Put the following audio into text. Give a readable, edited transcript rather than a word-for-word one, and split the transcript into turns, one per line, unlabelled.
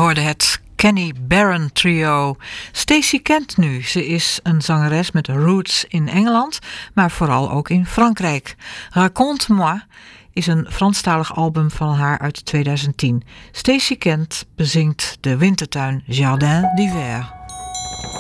hoorde het Kenny Barron Trio. Stacey Kent nu. Ze is een zangeres met roots in Engeland, maar vooral ook in Frankrijk. Raconte-moi is een Franstalig album van haar uit 2010. Stacey Kent bezingt de wintertuin Jardin d'Hiver.